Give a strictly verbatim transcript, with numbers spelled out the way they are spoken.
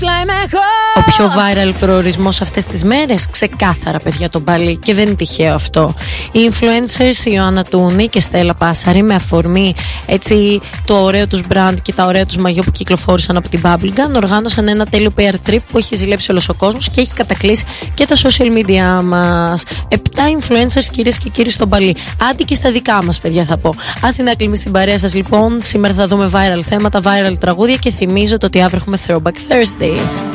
Ο πιο viral προορισμός αυτές τις μέρες, ξεκάθαρα παιδιά, το μπαλί. Και δεν είναι τυχαίο αυτό. Οι influencers η Ιωάννα Τούνη και Στέλλα Πάσαρη, με αφορμή έτσι το ωραίο τους brand και τα ωραία τους μαγιό που κυκλοφόρησαν από την Bubblegum, οργάνωσαν ένα τέλειο πι αρ trip που έχει ζηλέψει όλος ο κόσμος και έχει κατακλείσει και τα social media μας. Επτά influencers, κυρίες και κύριοι, στο μπαλί. Άντε και στα δικά μας, παιδιά, θα πω. Αθηνά Κλίμη στην παρέα σας, λοιπόν. Σήμερα θα δούμε viral θέματα, viral τραγούδια και θυμίζω το ότι αύριο έχουμε Throwback Thursday.